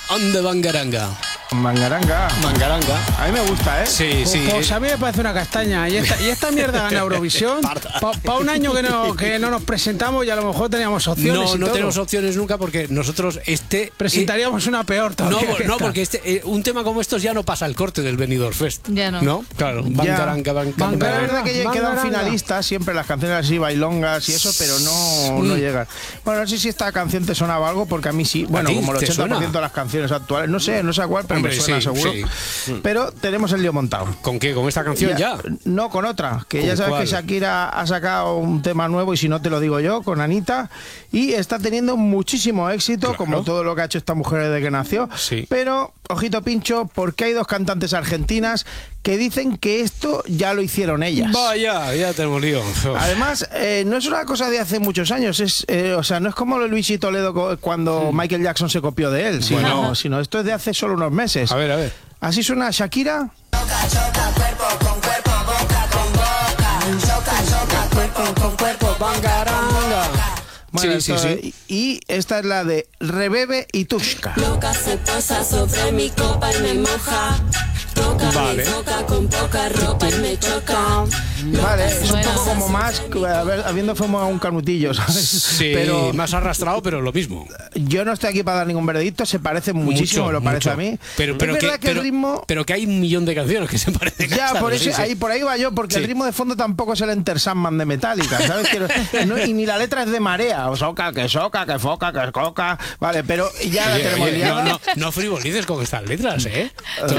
Ande Bangaranga. Mangaranga. Mangaranga. A mí me gusta, ¿eh? Sí, sí. Pues a mí me parece una castaña. Y esta mierda gana Eurovisión. Para un año que no nos presentamos y a lo mejor teníamos opciones. No tenemos opciones nunca porque nosotros presentaríamos una peor todavía. No, porque un tema como estos ya no pasa el corte del Benidorm Fest. Ya no. ¿No? Claro. Bangaranga, La verdad que quedan finalistas siempre las canciones así bailongas y eso, pero no llegan. Bueno, no sé si esta canción te sonaba algo, porque a mí sí. Bueno, como el 80% de las canciones actuales. No sé a cuál, pero hombre, me suena seguro. Sí. Pero tenemos el lío montado. ¿Con qué? ¿Con esta canción ya? No, con otra. Que ya sabes cuál? que Shakira ha sacado un tema nuevo, y si no te lo digo yo, con Anita. Y está teniendo muchísimo éxito, claro, como todo lo que ha hecho esta mujer desde que nació. Sí. Pero, ojito pincho, porque hay dos cantantes argentinas que dicen que esto ya lo hicieron ellas. Vaya, ya tenemos lío. Además, no es una cosa de hace muchos años, o sea, no es como lo de Luis y Toledo cuando Michael Jackson se copió de él, sino esto es de hace solo unos meses. A ver. Así suena Shakira. Choca, cuerpo con cuerpo, boca con boca. Choca, cuerpo con cuerpo, bangaranga. Bueno, sí. Y esta es la de Rebebe y Tushka. Loca se posa sobre mi copa y me moja. Toca Vale. mi boca con poca ropa y me choca. Vale, es un poco como más, habiendo fumado un canutillo, ¿sabes? Sí, pero más arrastrado, pero lo mismo. yo no estoy aquí para dar ningún veredicto, se parece muchísimo, me lo parece a mí. Pero es verdad que el ritmo... Pero que hay un millón de canciones que se parecen. Ya, a por esta, eso, sí. por ahí va yo, porque Sí. el ritmo de fondo tampoco es el Enter Sandman de Metallica, ¿sabes? Y ni la letra es de marea, o soca, que foca, que coca, vale, pero ya la tenemos liada. No frivolices con estas letras, ¿eh?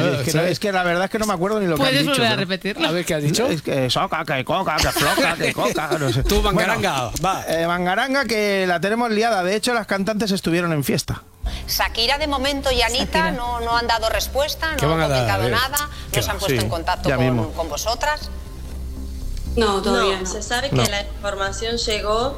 Es que la verdad es que no me acuerdo ni lo que han ¿Puedes dicho. volver a ¿no? repetirlo? A ver, ¿qué has dicho? Es que soca, que coca, que floca, que coca, no sé. Tú, Bangaranga, va. Bangaranga, que la tenemos liada. De hecho, las cantantes estuvieron en fiesta. Shakira de momento y Anita no han dado respuesta, ¿Qué no van a han dar? comentado A ver. nada, ¿Qué no se han va? puesto Sí, en contacto ya mismo. con vosotras. No, todavía No, no. se sabe que la información llegó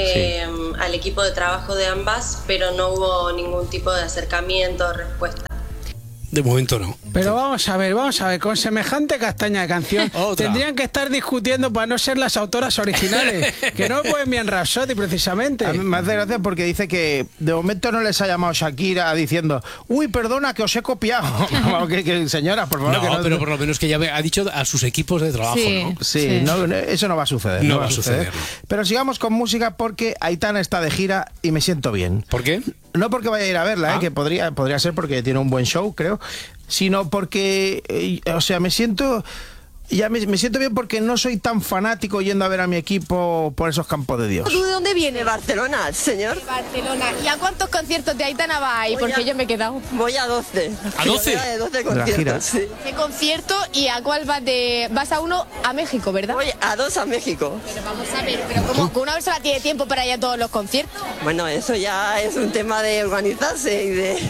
al equipo de trabajo de ambas, pero no hubo ningún tipo de acercamiento o respuesta. De momento no. Pero vamos a ver, con semejante castaña de canción Otra. tendrían que estar discutiendo para no ser las autoras originales, que no pueden bien Rhapsody precisamente. A mí me hace gracia porque dice que de momento no les ha llamado Shakira diciendo, uy, perdona, que os he copiado. No, que señora, por favor. No, que no, pero por lo menos que ya ha dicho a sus equipos de trabajo, Sí. ¿no? Sí, no, eso no va a suceder. No va a suceder, no. Pero sigamos con música, porque Aitana está de gira y me siento bien. ¿Por qué? No porque vaya a ir a verla, Ah. que podría ser porque tiene un buen show, creo, sino porque, me siento... Ya me siento bien porque no soy tan fanático yendo a ver a mi equipo por esos campos de Dios. ¿Tú de dónde viene? ¿De Barcelona, señor? Barcelona. ¿Y a cuántos conciertos de Aitana va ahí? Porque yo me he quedado. Voy a 12. ¿A 12? De 12 De la gira. conciertos, sí. ¿Qué concierto y a cuál vas vas a uno a México, verdad? Voy a 2 a México. Pero vamos a ver, pero como que una persona tiene tiempo para ir a todos los conciertos. Bueno, eso ya es un tema de organizarse y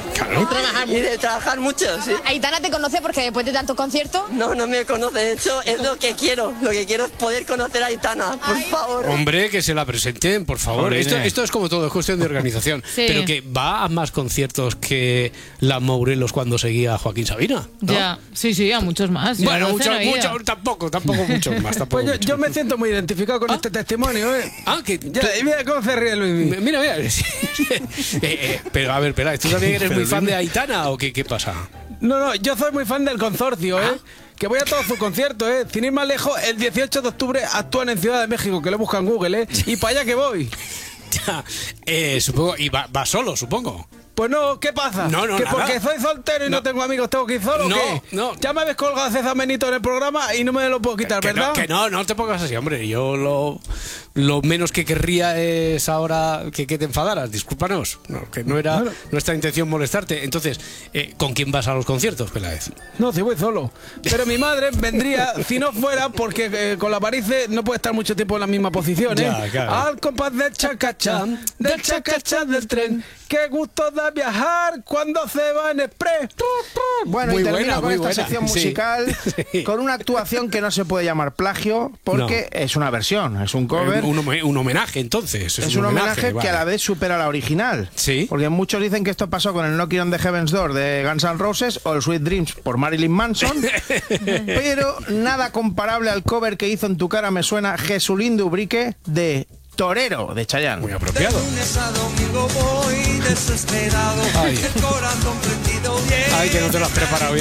de trabajar mucho, sí. Aitana te conoce porque después de tantos conciertos. No me conoce, de hecho es lo que quiero es poder conocer a Aitana, por favor. Hombre, que se la presenten, por favor. Hombre. Esto es como todo, es cuestión de organización. Sí. Pero que va a más conciertos que la Morelos cuando seguía a Joaquín Sabina, ¿no? Ya, sí, a muchos más. Yo Bueno, a 12 no he ido. tampoco mucho más. Tampoco Pues yo mucho. me siento muy identificado con este testimonio, ¿eh? Que Mira cómo se ríe Luis. Mira. Pero a ver, espera, ¿tú también eres muy fan de Aitana o qué pasa? No, yo soy muy fan del consorcio, ¿eh? Que voy a todos sus conciertos, ¿eh? Sin ir más lejos, el 18 de octubre actúan en Ciudad de México, que lo buscan en Google, ¿eh? Y para allá que voy. Ya, supongo, y va solo, supongo. Pues no, ¿qué pasa? No, ¿Que nada. porque soy soltero y no tengo amigos tengo que ir solo o No, qué? no. Ya me habéis colgado César Benito en el programa y no me lo puedo quitar, ¿verdad? No te pongas así, hombre. Yo lo menos que querría es ahora que te enfadaras. Discúlpanos, que no era nuestra intención molestarte. Entonces, ¿con quién vas a los conciertos, Peláez? No, si voy solo. Pero mi madre vendría si no fuera porque con la varice no puede estar mucho tiempo en la misma posición, ¿eh? Ya, claro. Al compás del chacachá del tren. Qué gusto da viajar cuando se va en express. Bueno, Muy y termino buena, con muy esta buena. sección Sí. musical Sí. con una actuación que no se puede llamar plagio porque es una versión, es un cover. Un homenaje, entonces. Es un homenaje que a la vale. vez supera la original. Sí. Porque muchos dicen que esto pasó con el Knocking on the Heaven's Door de Guns N' Roses o el Sweet Dreams por Marilyn Manson. Pero nada comparable al cover que hizo En tu cara me suena Jesulín Dubrique de Torero de Chayanne. Muy apropiado. De lunes a domingo voy desesperado, Ay. el corazón prendido Ay, que no te lo has preparado bien.